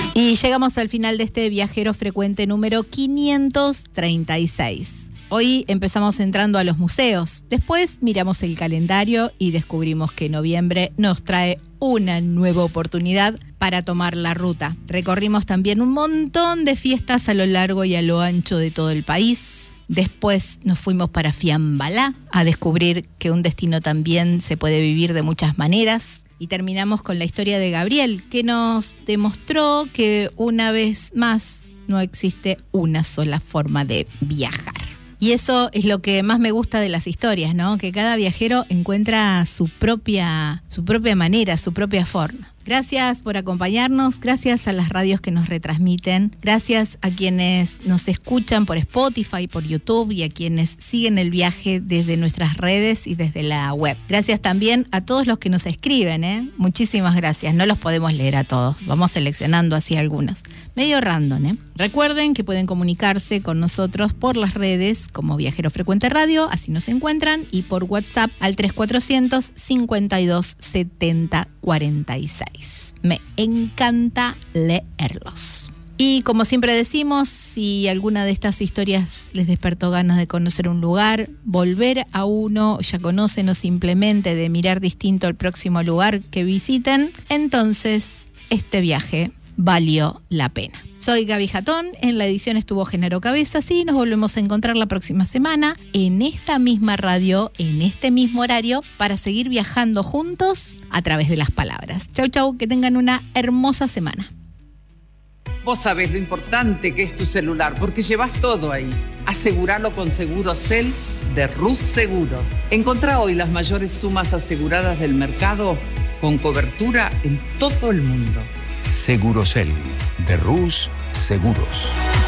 Y llegamos al final de este Viajero Frecuente número 536. Hoy empezamos entrando a los museos, después miramos el calendario y descubrimos que noviembre nos trae una nueva oportunidad para tomar la ruta. Recorrimos también un montón de fiestas a lo largo y a lo ancho de todo el país. Después nos fuimos para Fiambalá a descubrir que un destino también se puede vivir de muchas maneras. Y terminamos con la historia de Gabriel, que nos demostró que una vez más no existe una sola forma de viajar. Y eso es lo que más me gusta de las historias, ¿no? Que cada viajero encuentra su propia manera, su propia forma. Gracias por acompañarnos, gracias a las radios que nos retransmiten, gracias a quienes nos escuchan por Spotify, por YouTube y a quienes siguen el viaje desde nuestras redes y desde la web. Gracias también a todos los que nos escriben, muchísimas gracias. No los podemos leer a todos, vamos seleccionando así algunos. Medio random, Recuerden que pueden comunicarse con nosotros por las redes como Viajero Frecuente Radio, así nos encuentran, y por WhatsApp al 3400 52 70 46. Me encanta leerlos. Y como siempre decimos, si alguna de estas historias les despertó ganas de conocer un lugar, volver a uno, ya conocen, o simplemente de mirar distinto el próximo lugar que visiten, entonces este viaje valió la pena. Soy Gaby Jatón, en la edición estuvo Genaro Cabezas y nos volvemos a encontrar la próxima semana en esta misma radio, en este mismo horario, para seguir viajando juntos a través de las palabras. Chau, chau, que tengan una hermosa semana. Vos sabés lo importante que es tu celular, porque llevas todo ahí. Aseguralo con Segurosel de Rus Seguros. Encontrá hoy las mayores sumas aseguradas del mercado con cobertura en todo el mundo. Segurosel de Rus Seguros.